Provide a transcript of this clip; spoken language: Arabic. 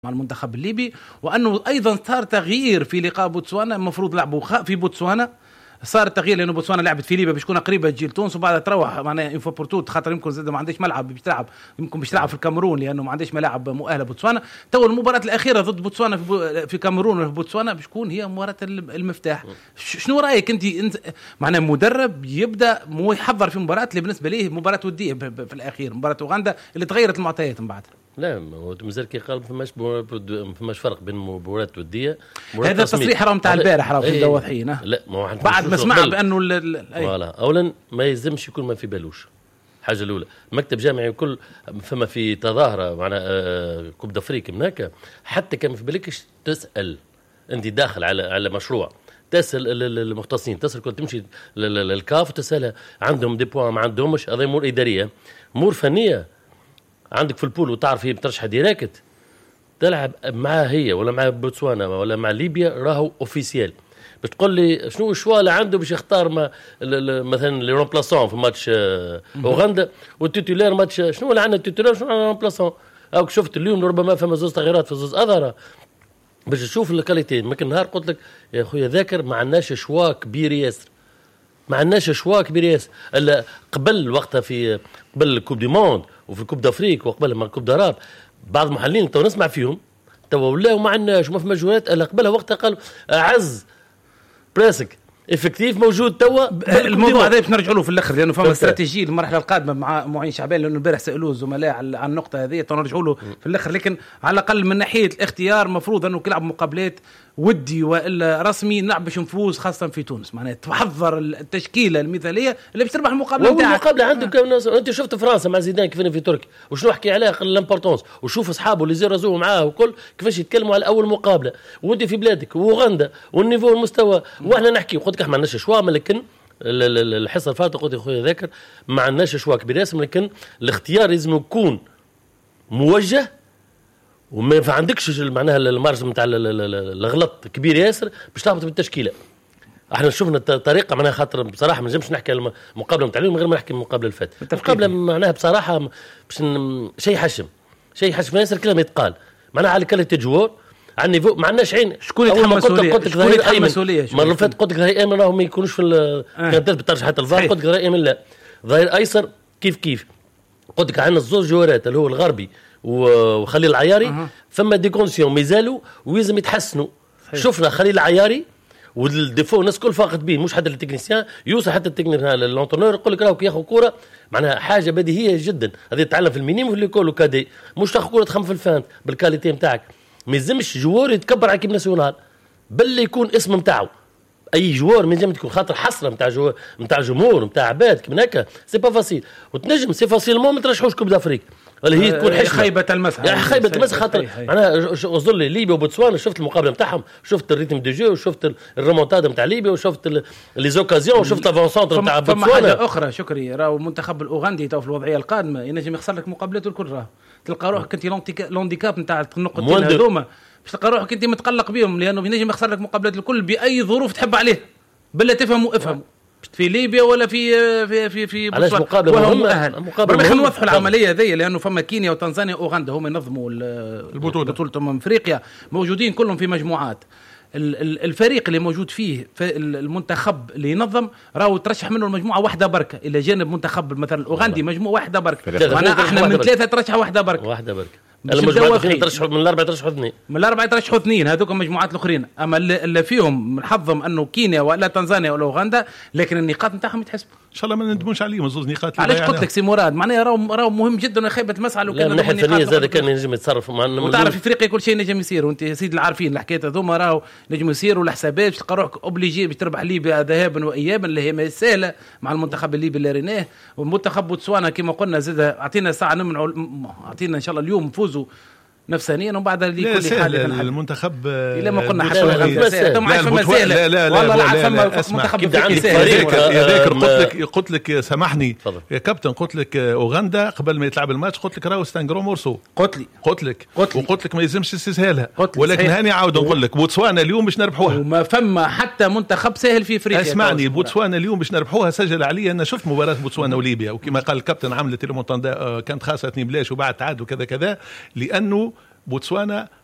مع المنتخب الليبي، وأنه أيضا صار تغيير في لقاء بوتسوانا. المفروض لعبوا في بوتسوانا، صار التغيير لأنه بوتسوانا لعبت في ليبيا باش تكون قريبة تجي تونس وبعدها تروح معناها انفوبورتوت، خاطر يمكن زاد ما عندهاش ملعب باش تلعب، يمكن باش تلعب في الكاميرون لأنه ما عندهاش ملاعب مؤهلة بوتسوانا. تو المباراة الأخيرة ضد بوتسوانا في كاميرون وفي بوتسوانا باش تكون هي مباراة المفتاح. شنو رأيك أنت معناها مدرب يبدأ مو يحضر في مباراة اللي بالنسبة ليه مباراة ودية في الأخير، مباراة أوغندا اللي تغيرت المعطيات من بعد؟ لا مازال كي قال فماش فرق بين مباراة ودية. هذا التصريح راه نتاع البارح راه في واضحين. لا بعد ما سمع بانه فوالا اولا ما يلزمش يكون ما في بالوش. الحاجه الاولى مكتب جامعي وكل فما في تظاهره معنا كوب دافريك هناك، حتى كان في بالكش تسال انت داخل على مشروع، تسال المختصين، تسال كنت تمشي للكاف وتسالها عندهم دي بوان ما عندهمش. هذه امور اداريه، امور فنيه. عندك في البول وتعرف هي بترشح ديريكت تلعب معها هي ولا مع بوتسوانا ولا مع ليبيا راهو اوفيسيال. بتقول لي شنو الشوا اللي عنده باش يختار مثلا لي رومبلاسون في ماتش اوغندا والتيتولير ماتش، شنو اللي عندنا التيتولير شنو عندنا رومبلاسون. او شفت اليوم ربما فما زوج تغييرات في زوج اظهره باش تشوف الكاليتي. ما كان نهار قلت لك يا خويا ذاكر ما عندناش شوا كبير ياسر، ما عندناش شوا كبير ياسر. الا قبل وقتها في قبل الكوب دي موند وفي الكوب دافريك وقبل ما الكوب داراب بعض المحللين تو نسمع فيهم تو ولاو ما عندناش وما في مجهودات. الا قبلها وقتها قالوا عز بريسك افكتيف موجود توا. الموضوع هذا باش نرجعوا له في الاخر لانه فما استراتيجيه المرحله القادمه مع معين شعبان، لانه البارح سالوه الزملاء على النقطه هذه نرجعوا له في الاخر. لكن على الاقل من ناحيه الاختيار مفروض انه كيلعب مقابلات ودي والا رسمي نلعب باش نفوز خاصه في تونس، معناها تحضر التشكيله المثاليه اللي باش تربح المقابله نتاعك. المقابله عندك انت شفت فرنسا مع زيدان كيف في تركيا وشنو حكي عليها الامبورطونس، وشوف اصحابه اللي زازوا معاه وكل كيفاش يتكلموا على اول مقابله، وانت في بلادك واوغندا والنيفو والمستوى. واحنا نحكي قلت لك ما عندناش شوا، لكن الحصه اللي فاتت قلت يا خويا ذاكر ما عندناش شوا كبير ياسر، لكن الاختيار لازم يكون موجه وما عندكش معناها المارج نتاع الغلط كبير ياسر باش تهبط بالتشكيله. احنا شفنا الطريقه معناها خاطر بصراحه ما نجمش نحكي على المقابله نتاع اليوم من غير ما نحكي المقابله اللي فاتت. المقابله معناها بصراحه باش شيء حشم ياسر كلام يتقال معناها على كاليتي جوار على النيفو ما عندناش عين. شكون يتحمل مسؤوليه؟ المره اللي فاتت قلت لك ظهير ايمن راهم ما يكونوش في الكادات بترشيحات الفار، قلت لك ظهير ايمن لا، ظهير ايسر كيف قلت لك عندنا الزوج جوارات اللي هو الغربي وخليل العياري فما دي كونديسيون مازالوا ويلزم يتحسنوا. شفنا خليل العياري والديفو الناس كل فاقد به، مش حتى التكنيسيان يوصل حتى التكنيسيان للونترونور يقول لك راهو كي ياخذ كوره معناها حاجه بديهيه جدا. هذه تتعلم في المينيم وفي ليكول وكادي، مش تاخذ كوره تخم في الفانت بالكاليتي نتاعك. ما يلزمش جوار يتكبر على كيب ناسيونال بل يكون اسم نتاعو. اي جوار من لازم تكون خاطر حسره نتاع جمهور نتاع عباد كيما هكا سي با فاسيل، وتنجم سي فاسيل مو ما ترشحوش كوب دافريك اللي هي تكون حشمه خيبه المسح يعني خيبه المسح. خاطر معناها وصل لي ليبيا وبوتسوانا شفت المقابله نتاعهم، شفت الريتم دي جو وشفت الريمونتادا نتاع ليبيا وشفت لي زوكازيون وشفت لافونسونتر نتاع بوتسوانا. فما حاجه اخرى شكري، راهو المنتخب الاوغندي تو في الوضعيه القادمه ينجم يخسر لك مقابلاته الكل، راه تلقى روحك انت لونديكاب نتاع النقطتين هذوما باش تلقى روحك انت متقلق بهم لانه ينجم يخسر لك مقابلات الكل باي ظروف تحب عليه بلا تفهموا في ليبيا ولا في بوتسوانا وهو مؤهل. خلينا نوضحوا العمليه هذه لانه فما كينيا وتنزانيا واوغندا هم ينظموا بطوله افريقيا موجودين كلهم في مجموعات. الفريق اللي موجود فيه في المنتخب اللي ينظم راهو ترشح منه المجموعه واحده بركه، الى جانب منتخب مثلا الاوغندي مجموعه واحده بركه، معناها احنا من ثلاثه ترشح واحده بركه المجموعات ترشحوا من الاربعه ترشحوا اثنين، من الاربعه ترشحوا اثنين هذوك المجموعات الاخرين. اما اللي فيهم منحظم انه كينيا ولا تنزانيا ولا اوغندا، لكن النقاط نتاعهم يتحسبوا ان شاء الله ما ندموش عليهم زوج نقاط. علاش قلت لك سي مراد معناها راهو مهم جدا خيبه المسعى لو كان الناحيه الفنيه زاد كان ينجم يتصرف وتعرف في افريقيا كل شيء نجم يصير، وانت يا سيدي العارفين الحكايات هذوما راهو نجم يصيروا الحسابات تلقى روحك اوبليجي باش تربح ليبيا ذهابا وايابا اللي هي ما سهله مع المنتخب الليبي اللي ريناه. والمنتخب بوتسوانا كما قلنا زاد اعطينا ساعه اعطينا ان شاء الله اليوم نفوزوا نفسانيا وبعد لكل حال المنتخب الى ما قلنا حتى ما عادش مساله. لا والله العظيم منتخب قلت لك سامحني يا كابتن، قلت لك اوغندا قبل ما يتلعب الماتش قلت لك راهو ستانغرو مورسو، قلت لك وقلت لك ما يلزمش استسهالها، ولكن هاني عاود نقول لك بوتسوانا اليوم باش نربحوها وما فما حتى منتخب سهل في افريقيا. اسمعني بوتسوانا اليوم باش نربحوها. سجل علي انا شفت مباراه بوتسوانا وليبيا وكما قال الكابتن عملت المونتاندا كانت خاصه 2 بلاش وبعد تعادل وكذا كذا، لانه بوتسوانا